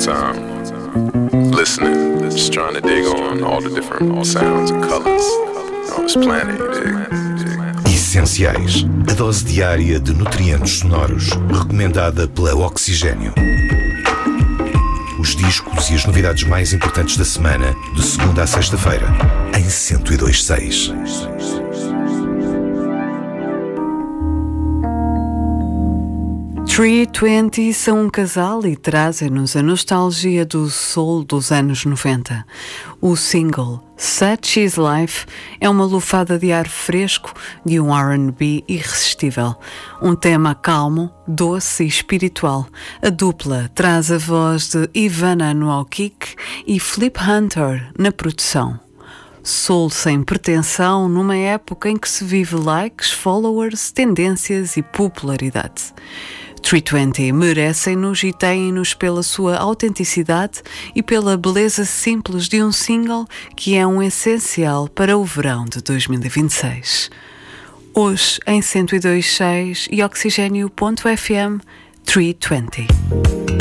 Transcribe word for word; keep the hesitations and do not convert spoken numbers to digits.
time, listening, just trying to dig on all the different sounds and colors on this planet, you dig? Essenciais, a dose diária de nutrientes sonoros, recomendada pela Oxigênio. Os discos e as novidades mais importantes da semana, de segunda a sexta-feira, em cento e dois ponto seis. three twenty são um casal e trazem-nos a nostalgia do soul dos anos noventa. O single Such Is Life é uma lufada de ar fresco de um R and B irresistível. Um tema calmo, doce e espiritual. A dupla traz a voz de Ivana no ao kick e Flip Hunter na produção. Soul sem pretensão numa época em que se vive likes, followers, tendências e popularidade. three twenty merecem-nos e têm-nos pela sua autenticidade e pela beleza simples de um single que é um essencial para o verão de dois mil e vinte e seis. Hoje em cento e dois ponto seis e oxigênio ponto f m, three twenty.